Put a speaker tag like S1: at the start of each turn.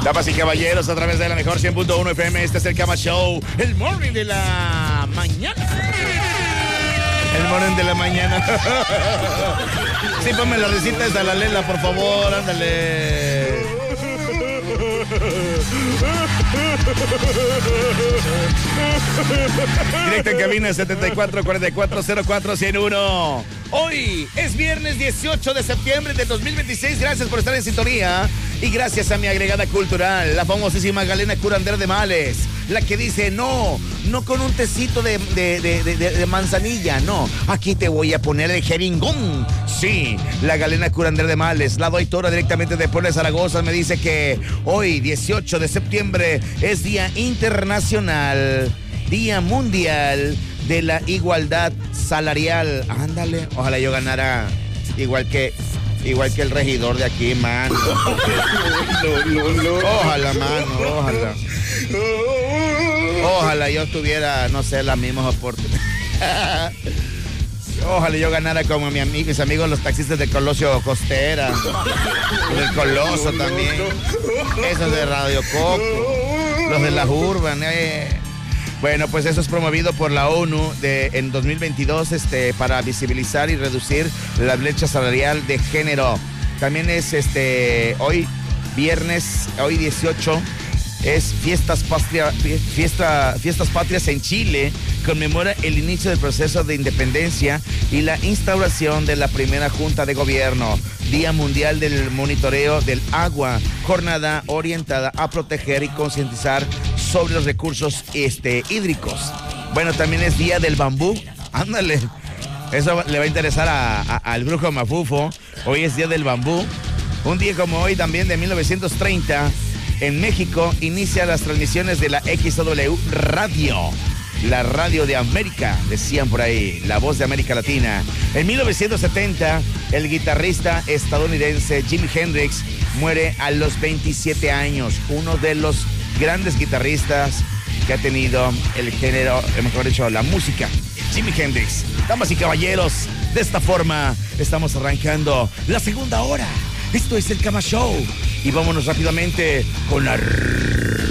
S1: Damas y caballeros, a través de la mejor 100.1 FM, este es el Cama Show, el morning de la mañana. El morning de la mañana. Sí, ponme la risita esa, la Lela, por favor, ándale. Directo en cabina 74440401. Hoy es viernes 18 de septiembre de 2026. Gracias por estar en sintonía. Y gracias a mi agregada cultural, la famosísima Galena Curandera de Males. La que dice, no con un tecito de manzanilla, no. Aquí te voy a poner el jeringón. Sí, la Galena Curandera de Males. La doctora directamente de Puebla de Zaragoza me dice que hoy, 18 de septiembre, es Día Internacional, Día Mundial de la Igualdad Salarial. Ándale, ojalá yo ganara igual que el regidor de aquí, mano. Ojalá, mano, ojalá. Ojalá yo tuviera, no sé, las mismas oportunidades. Ojalá yo ganara como mis amigos los taxistas de Colosio Costera. Del Coloso también. Esos de Radio Coco. Los de las Urban, Bueno, pues eso es promovido por la ONU en 2022 para visibilizar y reducir la brecha salarial de género. También es hoy viernes, hoy 18, es Fiestas Patrias en Chile. Conmemora el inicio del proceso de independencia y la instauración de la primera Junta de Gobierno. Día Mundial del Monitoreo del Agua, jornada orientada a proteger y concientizar sobre los recursos hídricos. Bueno, también es Día del Bambú. Ándale, eso le va a interesar al brujo Mafufo. Hoy es Día del Bambú. Un día como hoy, también de 1930, en México, inicia las transmisiones de la XW Radio. La radio de América, decían por ahí, la voz de América Latina. En 1970, el guitarrista estadounidense Jimi Hendrix muere a los 27 años. Uno de los grandes guitarristas que ha tenido el género, mejor dicho, la música. Jimi Hendrix. Damas y caballeros, de esta forma estamos arrancando la segunda hora. Esto es el Cama Show. Y vámonos rápidamente con la